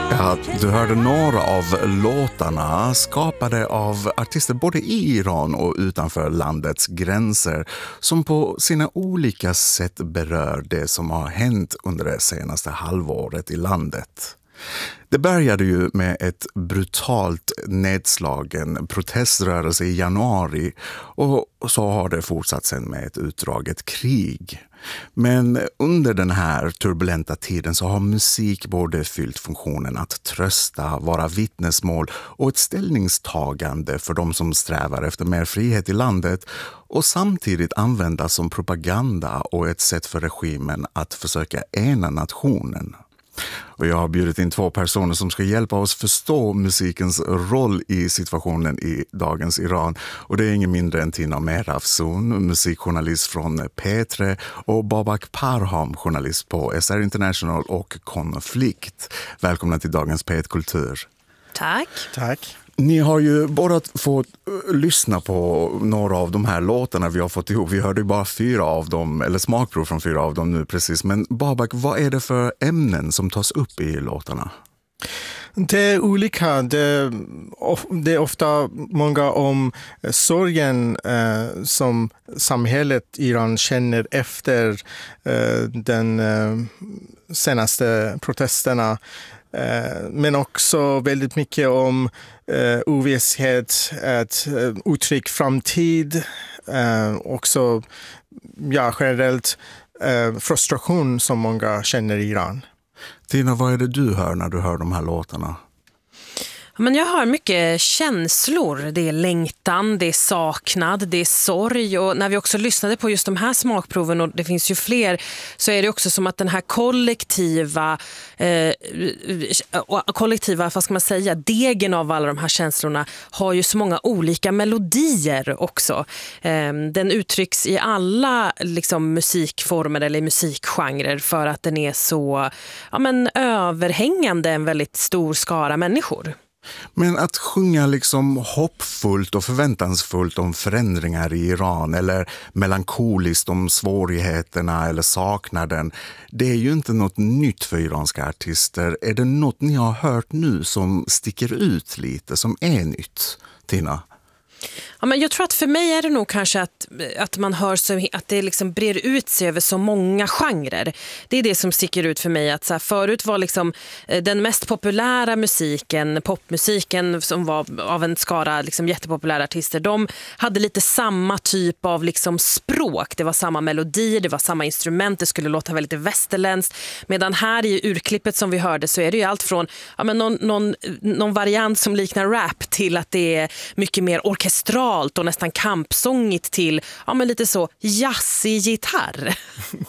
Ja, du hörde några av låtarna skapade av artister både i Iran och utanför landets gränser som på sina olika sätt berör det som har hänt under det senaste halvåret i landet. Det började ju med ett brutalt nedslagen proteströrelse i januari och så har det fortsatt sen med ett utdraget krig. Men under den här turbulenta tiden så har musik både fyllt funktionen att trösta, vara vittnesmål och ett ställningstagande för de som strävar efter mer frihet i landet och samtidigt användas som propaganda och ett sätt för regimen att försöka ena nationen. Och jag har bjudit in två personer som ska hjälpa oss förstå musikens roll i situationen i dagens Iran. Och det är ingen mindre än Tina Mehrafzoon, musikjournalist från P3 och Babak Parham, journalist på SR International och Konflikt. Välkomna till dagens P1 Kultur. Tack. Tack. Ni har ju båda fått lyssna på några av de här låtarna vi har fått ihop. Vi hörde ju bara 4 av dem, eller smakprov från 4 av dem nu precis. Men Babak, vad är det för ämnen som tas upp i låtarna? Det är olika. Det är ofta många om sorgen som samhället i Iran känner efter den senaste protesterna. Men också väldigt mycket om ovisshet, ett uttryck framtid, också generellt frustration som många känner i Iran. Tina, vad är det du hör när du hör de här låtarna? Men jag hör mycket känslor. Det är längtan, det är saknad, det är sorg. Och när vi också lyssnade på just de här smakproven, och det finns ju fler, så är det också som att den här kollektiva, vad ska man säga, degen av alla de här känslorna har ju så många olika melodier också. Den uttrycks i alla liksom musikformer eller musikgenrer för att den är så överhängande en väldigt stor skara människor. Men att sjunga liksom hoppfullt och förväntansfullt om förändringar i Iran eller melankoliskt om svårigheterna eller saknaden, det är ju inte något nytt för iranska artister. Är det något ni har hört nu som sticker ut lite, som är nytt, Tina? Ja, men jag tror att för mig är det nog kanske att man hör så, att det liksom brer ut sig över så många genrer. Det är det som sticker ut för mig. Att så här, förut var liksom den mest populära musiken, popmusiken som var av en skara liksom jättepopulära artister, de hade lite samma typ av liksom språk. Det var samma melodi, det var samma instrument, det skulle låta väldigt västerländskt. Medan här i urklippet som vi hörde så är det ju allt från någon variant som liknar rap till att det är mycket mer orkestralt och nästan kampsångigt till lite så jazzig gitarr.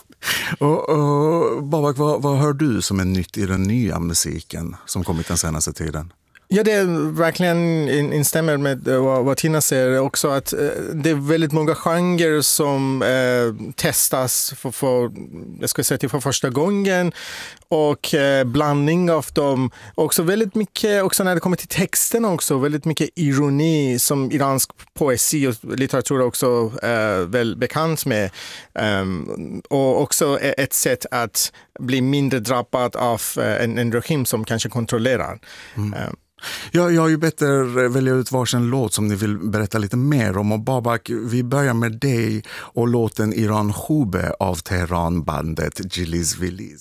Och Babak, vad hör du som är nytt i den nya musiken som kommit den senaste tiden? Ja, det är verkligen instämmer med vad Tina säger också, att det är väldigt många genrer som testas för första gången, och blandning av dem. Också väldigt mycket, också när det kommer till texten också, väldigt mycket ironi som iransk poesi och litteratur också väl bekant med. Och också ett sätt att bli mindre drabbad av en regim som kanske kontrollerar. Jag har ju bett er välja ut varsin låt som ni vill berätta lite mer om. Och Babak, vi börjar med dig och låten Iran Khube av Teheran-bandet Jiliz Viliz.